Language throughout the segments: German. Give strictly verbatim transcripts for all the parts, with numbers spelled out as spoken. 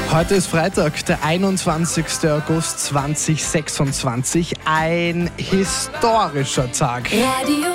Heute ist Freitag, der einundzwanzigster August zweitausendsechsundzwanzig. Ein historischer Tag. Radio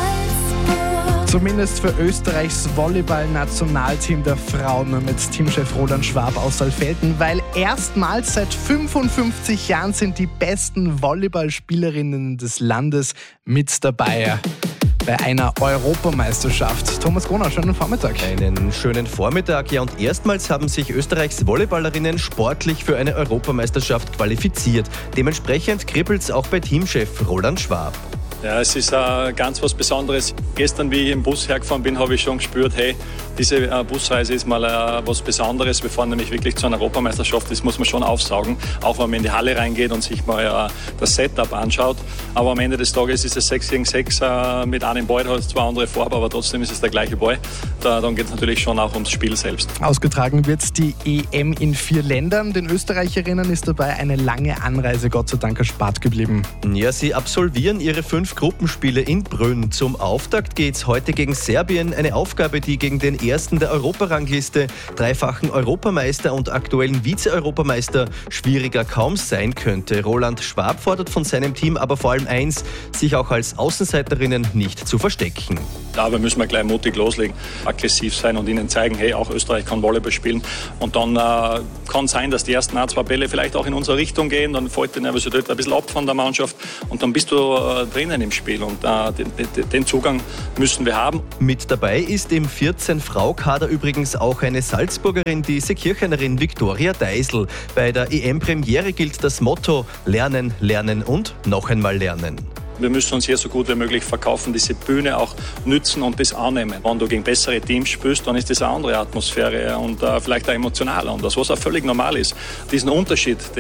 Salzburg. Zumindest für Österreichs Volleyball-Nationalteam der Frauen mit Teamchef Roland Schwab aus Saalfelden, weil erstmals seit fünfundfünfzig Jahren sind die besten Volleyballspielerinnen des Landes mit dabei bei einer Europameisterschaft. Thomas Groner, schönen Vormittag. Einen schönen Vormittag, ja, und erstmals haben sich Österreichs Volleyballerinnen sportlich für eine Europameisterschaft qualifiziert. Dementsprechend kribbelt es auch bei Teamchef Roland Schwab. Ja, es ist äh, ganz was Besonderes. Gestern, wie ich im Bus hergefahren bin, habe ich schon gespürt, hey, diese äh, Busreise ist mal äh, was Besonderes. Wir fahren nämlich wirklich zu einer Europameisterschaft. Das muss man schon aufsaugen, auch wenn man in die Halle reingeht und sich mal äh, das Setup anschaut. Aber am Ende des Tages ist es sechs gegen sechs äh, mit einem Ball, hat zwar andere Farbe, aber trotzdem ist es der gleiche Ball. Da, dann geht es natürlich schon auch ums Spiel selbst. Ausgetragen wird die E M in vier Ländern. Den Österreicherinnen ist dabei eine lange Anreise, Gott sei Dank, erspart geblieben. Ja, sie absolvieren ihre fünf Gruppenspiele in Brünn. Zum Auftakt geht's heute gegen Serbien. Eine Aufgabe, die gegen den ersten der Europarangliste, dreifachen Europameister und aktuellen Vize-Europameister, schwieriger kaum sein könnte. Roland Schwab fordert von seinem Team aber vor allem eins, sich auch als Außenseiterinnen nicht zu verstecken. Da müssen wir gleich mutig loslegen, aggressiv sein und ihnen zeigen, hey, auch Österreich kann Volleyball spielen. Und dann äh, kann sein, dass die ersten ein, zwei Bälle vielleicht auch in unsere Richtung gehen. Dann fällt die Nervosität ein bisschen ab von der Mannschaft und dann bist du äh, drinnen im Spiel. Und äh, den, den Zugang müssen wir haben. Mit dabei ist im vierzehn-Frau-Kader übrigens auch eine Salzburgerin, die Seekirchenerin Viktoria Deisel. Bei der E M-Premiere gilt das Motto: Lernen, lernen und noch einmal lernen. Wir müssen uns hier so gut wie möglich verkaufen, diese Bühne auch nützen und das annehmen. Wenn du gegen bessere Teams spielst, dann ist das eine andere Atmosphäre und äh, vielleicht auch emotional anders, was auch völlig normal ist. Diesen Unterschied,